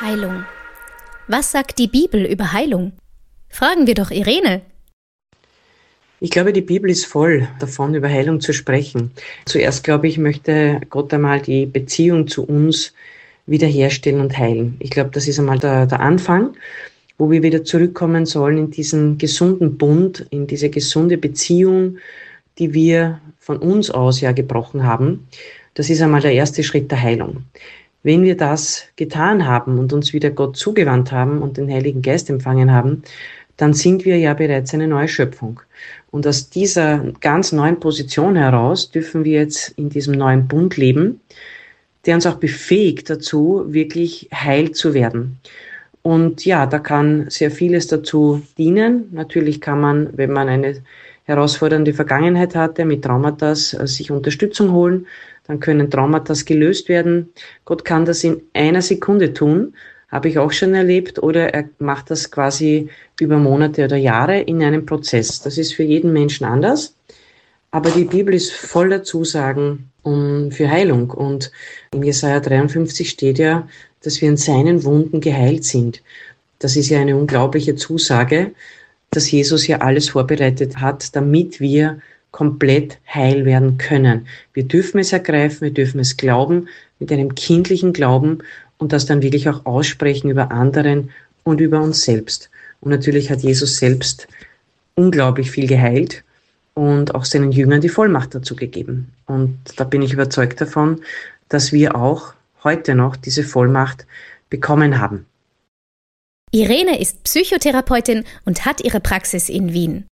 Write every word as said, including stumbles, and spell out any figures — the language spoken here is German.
Heilung. Was sagt die Bibel über Heilung? Fragen wir doch Irene. Ich glaube, die Bibel ist voll davon, über Heilung zu sprechen. Zuerst, glaube ich, möchte Gott einmal die Beziehung zu uns wiederherstellen und heilen. Ich glaube, das ist einmal der, der Anfang, wo wir wieder zurückkommen sollen in diesen gesunden Bund, in diese gesunde Beziehung, die wir von uns aus ja gebrochen haben. Das ist einmal der erste Schritt der Heilung. Wenn wir das getan haben und uns wieder Gott zugewandt haben und den Heiligen Geist empfangen haben, dann sind wir ja bereits eine neue Schöpfung. Und aus dieser ganz neuen Position heraus dürfen wir jetzt in diesem neuen Bund leben, der uns auch befähigt dazu, wirklich heil zu werden. Und ja, da kann sehr vieles dazu dienen. Natürlich kann man, wenn man eine herausfordernde Vergangenheit hatte, mit Traumata sich Unterstützung holen. Dann können Traumata gelöst werden. Gott kann das in einer Sekunde tun, habe ich auch schon erlebt. Oder er macht das quasi über Monate oder Jahre in einem Prozess. Das ist für jeden Menschen anders. Aber die Bibel ist voller Zusagen um, für Heilung. Und in Jesaja dreiundfünfzig steht ja, dass wir in seinen Wunden geheilt sind. Das ist ja eine unglaubliche Zusage, dass Jesus ja alles vorbereitet hat, damit wir komplett heil werden können. Wir dürfen es ergreifen, wir dürfen es glauben, mit einem kindlichen Glauben und das dann wirklich auch aussprechen über anderen und über uns selbst. Und natürlich hat Jesus selbst unglaublich viel geheilt und auch seinen Jüngern die Vollmacht dazu gegeben. Und da bin ich überzeugt davon, dass wir auch heute noch diese Vollmacht bekommen haben. Irene ist Psychotherapeutin und hat ihre Praxis in Wien.